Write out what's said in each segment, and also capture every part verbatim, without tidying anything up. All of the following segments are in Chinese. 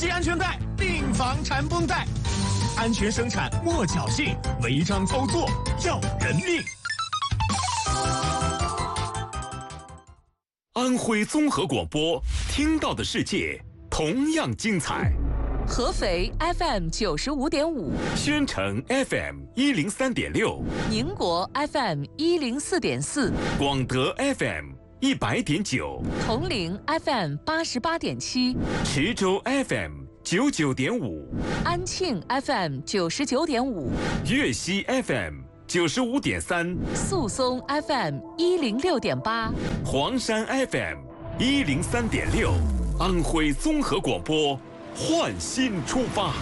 系安全带，并防缠绷带。安全生产莫侥幸，违章操作要人命。安徽综合广播，听到的世界同样精彩。 合肥 F M 九十五点五， 宣城 F M 一零三点六， 宁国 F M 一零四点四， 广德 F M 一百点九， 铜陵 F M 八十八点七， 池州 F M 九九点五， 安庆 F M 九十九点五， 粤西 F M 九十五点三， 宿松 F M 一零六点八， 黄山 F M 一零三点六，安徽综合广播，焕新出发。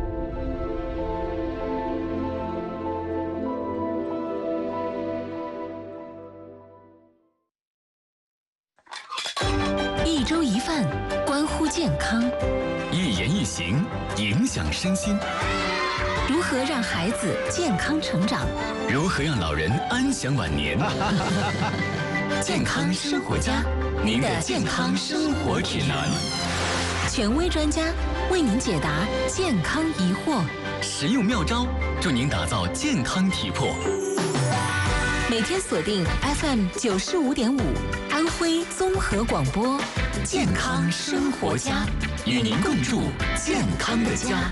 一粥一饭，关乎健康； 一言一行，影响身心。 如何让孩子健康成长？ 如何让老人安享晚年？健康生活家，您的健康生活指南。 权威专家为您解答健康疑惑， 实用妙招助您打造健康体魄。 每天锁定 F M 九十五点五，安徽综合广播，健康生活家， 与您共筑健康的家。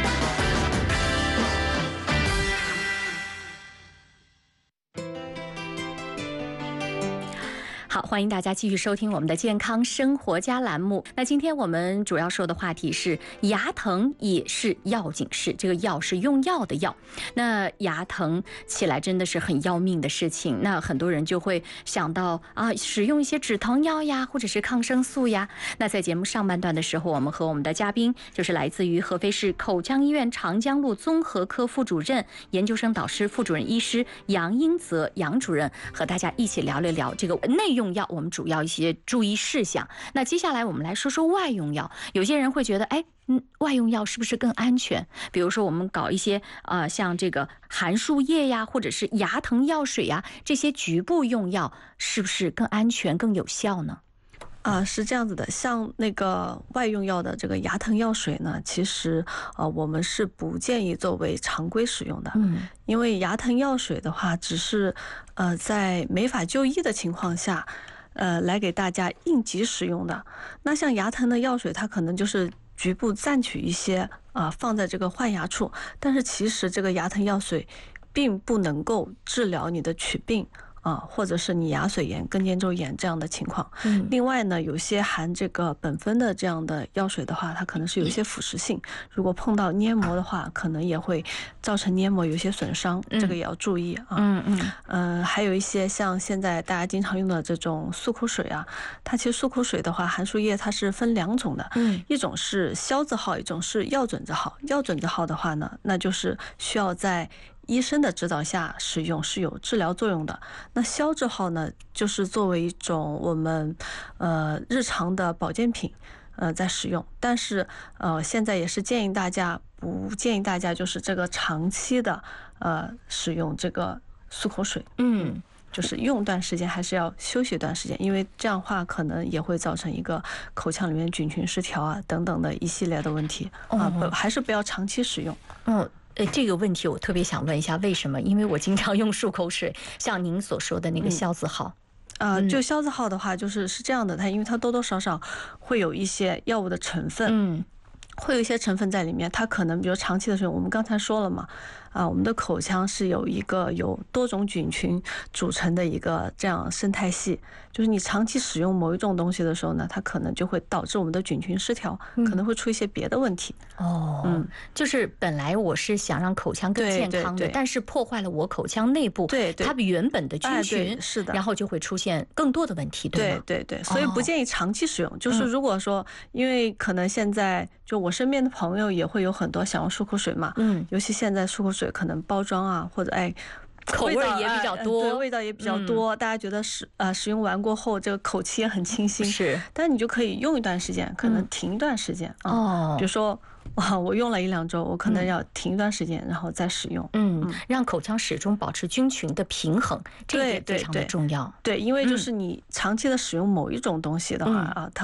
好，欢迎大家继续收听我们的健康生活家栏目。那今天我们主要说的话题是牙疼也是要紧事，这个药是用药的药。那牙疼起来真的是很要命的事情，那很多人就会想到啊，使用一些止疼药呀，或者是抗生素呀。那在节目上半段的时候，我们和我们的嘉宾就是来自于合肥市口腔医院长江路综合科副主任、研究生导师、副主任医师杨英泽杨主任，和大家一起聊了聊这个内用药我们主要一些注意事项。那接下来我们来说说外用药。有些人会觉得，哎，嗯，外用药是不是更安全？比如说我们搞一些呃，像这个含漱液呀，或者是牙疼药水呀，这些局部用药是不是更安全、更有效呢？ 啊、呃，是这样子的，像那个外用药的这个牙疼药水呢，其实呃我们是不建议作为常规使用的，嗯，因为牙疼药水的话，只是呃在没法就医的情况下，呃来给大家应急使用的。那像牙疼的药水，它可能就是局部暂取一些啊、呃，放在这个患牙处，但是其实这个牙疼药水并不能够治疗你的龋病。啊，或者是你牙髓炎、根尖周炎这样的情况。嗯，另外呢，有些含这个苯酚的这样的药水的话，它可能是有一些腐蚀性，如果碰到黏膜的话，可能也会造成黏膜有一些损伤，嗯、这个也要注意啊。嗯嗯嗯、呃，还有一些像现在大家经常用的这种漱口水啊，它其实漱口水的话，含漱液它是分两种的，嗯，一种是消字号，一种是药准字号。药准字号的话呢，那就是需要在医生的指导下使用，是有治疗作用的。那消字号呢，就是作为一种我们呃日常的保健品呃在使用，但是呃现在也是建议大家不建议大家就是这个长期的呃使用这个漱口水，嗯，就是用一段时间还是要休息一段时间，因为这样的话可能也会造成一个口腔里面菌群失调啊等等的一系列的问题啊，不还是不要长期使用。 嗯。呃，这个问题我特别想问一下，为什么？因为我经常用漱口水，像您所说的那个消字号， 呃，就消字号的话，就是是这样的，它因为它多多少少会有一些药物的成分，嗯，会有一些成分在里面，它可能比如长期的使用，我们刚才说了嘛，啊，我们的口腔是有一个有多种菌群组成的一个这样生态系，就是你长期使用某一种东西的时候呢，它可能就会导致我们的菌群失调，可能会出一些别的问题。 哦，嗯，就是本来我是想让口腔更健康的，对对对，但是破坏了我口腔内部对对它原本的菌群，哎、是的，然后就会出现更多的问题，对吗？ 对对对，所以不建议长期使用。哦、就是如果说，因为可能现在就我身边的朋友也会有很多想用漱口水嘛，嗯，尤其现在漱口水可能包装啊，或者哎。 口味也比较多， 对，味道也比较多，嗯、大家觉得使呃使用完过后，这个口气也很清新。是，但你就可以用一段时间，可能停一段时间啊、嗯哦。比如说，哇，我用了一两周，我可能要停一段时间，嗯、然后再使用。 嗯，嗯让口腔始终保持菌群的平衡，这一点非常的重要。 对，对对对因为就是你长期的使用某一种东西的话、嗯、啊，它。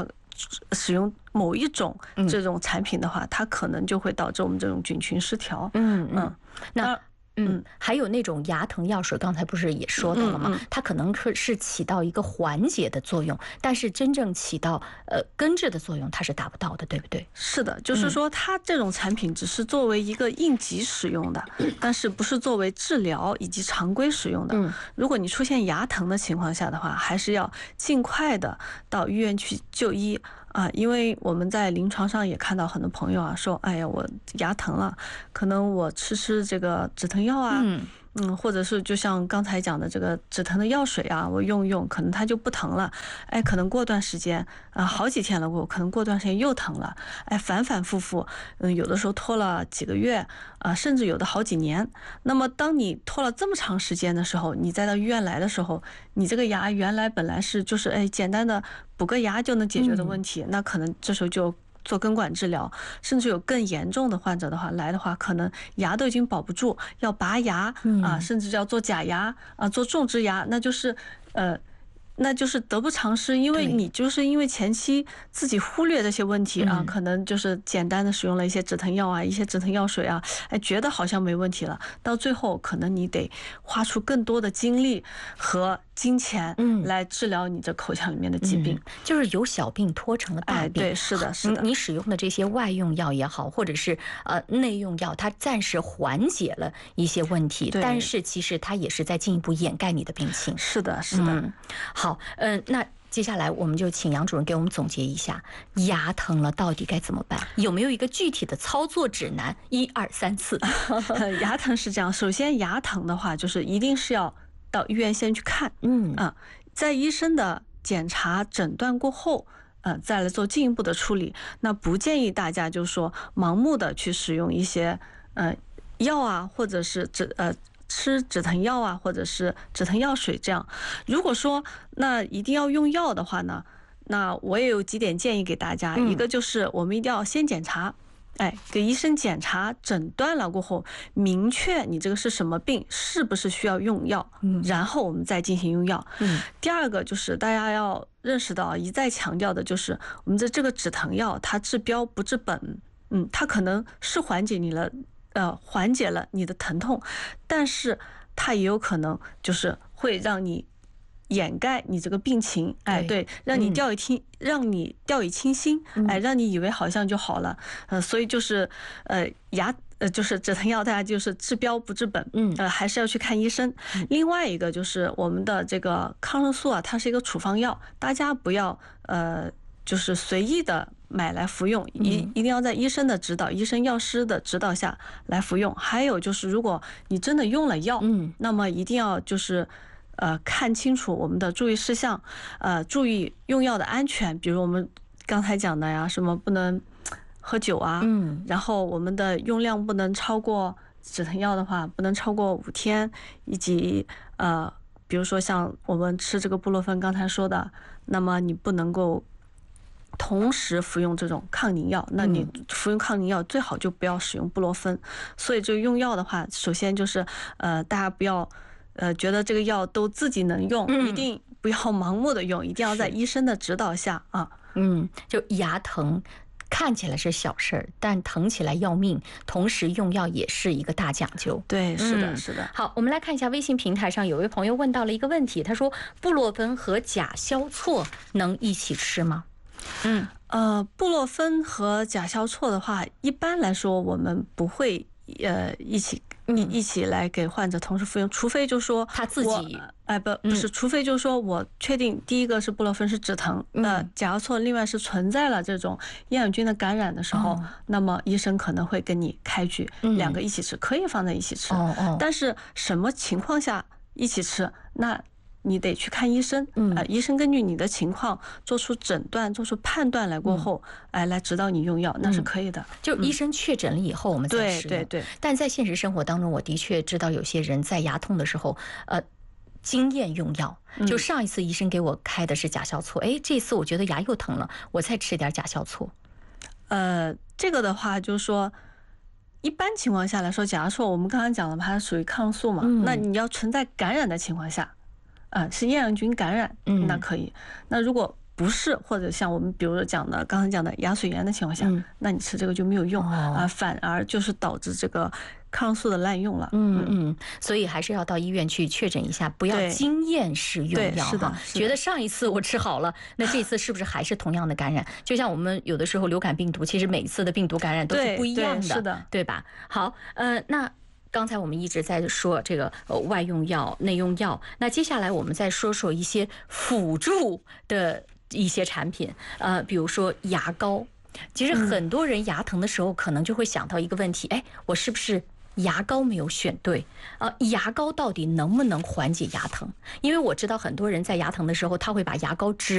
使用某一种这种产品的话，它可能就会导致我们这种菌群失调。 嗯嗯，那。嗯，还有那种牙疼药水，刚才不是也说到了吗？嗯嗯、它可能是起到一个缓解的作用，但是真正起到呃根治的作用，它是达不到的，对不对？ 是的，就是说它这种产品只是作为一个应急使用的，嗯、但是不是作为治疗以及常规使用的。嗯、如果你出现牙疼的情况下的话，还是要尽快的到医院去就医。啊，因为我们在临床上也看到很多朋友啊说，哎呀，我牙疼了，可能我吃吃这个止疼药啊，嗯，嗯，或者是就像刚才讲的这个止疼的药水啊，我用用，可能它就不疼了，哎，可能过段时间啊，好几天了过，可能过段时间又疼了，哎，反反复复，嗯，有的时候拖了几个月啊，甚至有的好几年。那么当你拖了这么长时间的时候，你再到医院来的时候，你这个牙原来本来是就是哎简单的补个牙就能解决的问题，嗯、那可能这时候就做根管治疗，甚至有更严重的患者的话来的话，可能牙都已经保不住，要拔牙啊，甚至要做假牙啊，做种植牙，那就是呃。那就是得不偿失，因为你就是因为前期自己忽略这些问题啊，可能就是简单的使用了一些止疼药啊，一些止疼药水啊，哎，觉得好像没问题了，到最后可能你得花出更多的精力和金钱来治疗你这口腔里面的疾病，嗯、 就是由小病拖成了大病。 哎、对，是的，是的。 你使用的这些外用药也好，或者是呃内用药，它暂时缓解了一些问题，但是其实它也是在进一步掩盖你的病情。 是的，是的。嗯、 好，嗯、呃，那接下来我们就请杨主任给我们总结一下，牙疼了到底该怎么办？有没有一个具体的操作指南？一二三四。 牙疼是这样，首先牙疼的话，就是一定是要到医院先去看，嗯啊，在医生的检查诊断过后，呃，再来做进一步的处理。那不建议大家就是说盲目的去使用一些呃药啊，或者是止呃吃止疼药啊，或者是止疼药水这样。如果说那一定要用药的话呢，那我也有几点建议给大家，嗯、一个就是我们一定要先检查。哎，给医生检查诊断了过后，明确你这个是什么病，是不是需要用药，嗯，然后我们再进行用药。嗯，第二个就是大家要认识到，一再强调的就是我们的这个止疼药，它治标不治本，嗯，它可能是缓解你了，呃，缓解了你的疼痛，但是它也有可能就是会让你掩盖你这个病情，哎，对，让你掉以轻，嗯、让你掉以轻心，哎，让你以为好像就好了，呃，所以就是呃牙呃就是止疼药，大家就是治标不治本，嗯，呃还是要去看医生。嗯、另外一个就是我们的这个抗生素啊，它是一个处方药，大家不要呃就是随意的买来服用，一一定要在医生的指导、医生药师的指导下来服用。还有就是，如果你真的用了药，嗯，那么一定要就是。呃，看清楚我们的注意事项，呃，注意用药的安全，比如我们刚才讲的呀，什么不能喝酒啊，嗯，然后我们的用量不能超过，止疼药的话不能超过五天，以及呃，比如说像我们吃这个布洛芬，刚才说的，那么你不能够同时服用这种抗凝药，那你服用抗凝药最好就不要使用布洛芬。所以这个用药的话，首先就是呃，大家不要。呃，觉得这个药都自己能用，嗯、一定不要盲目的用，一定要在医生的指导下啊。 嗯，就牙疼看起来是小事儿，但疼起来要命，同时用药也是一个大讲究。 对，是的，嗯、是的。 好，我们来看一下微信平台上有位朋友问到了一个问题，他说布洛芬和甲硝唑能一起吃吗？ 嗯，呃，布洛芬和甲硝唑的话，一般来说我们不会呃一起。一一起来给患者同时服用，除非就说他自己， 哎不不是，除非就说我确定第一个是布洛芬是止疼，那甲硝唑另外是存在了这种厌氧菌的感染的时候，那么医生可能会跟你开具两个一起吃，可以放在一起吃，但是什么情况下一起吃，那你得去看医生，呃，医生根据你的情况做出诊断、做出判断来过后，哎，来指导你用药，那是可以的。 就医生确诊了以后，我们再使用。 对对对。 但在现实生活当中，我的确知道有些人在牙痛的时候，呃，经验用药。就上一次医生给我开的是甲硝唑，哎，这次我觉得牙又疼了，我再吃点甲硝唑。 呃，这个的话就是说。一般情况下来说，甲硝唑我们刚刚讲了，它属于抗生素嘛，那你要存在感染的情况下。啊，是厌氧菌感染，那可以。那如果不不是，或者像我们比如说讲的刚才讲的牙髓炎的情况下， 嗯、 那你吃这个就没有用、 哦、 啊，反而就是导致这个抗生素的滥用了。 嗯嗯，所以还是要到医院去确诊一下，不要经验式用药哈。觉得上一次我吃好了，那这次是不是还是同样的感染？就像我们有的时候流感病毒，其实每一次的病毒感染都是不一样的， 是的， 对吧？好，呃，那。刚才我们一直在说这个呃外用药、内用药，那接下来我们再说说一些辅助的一些产品，呃，比如说牙膏。其实很多人牙疼的时候，可能就会想到一个问题，哎，我是不是牙膏没有选对啊？牙膏到底能不能缓解牙疼？因为我知道很多人在牙疼的时候，他会把牙膏直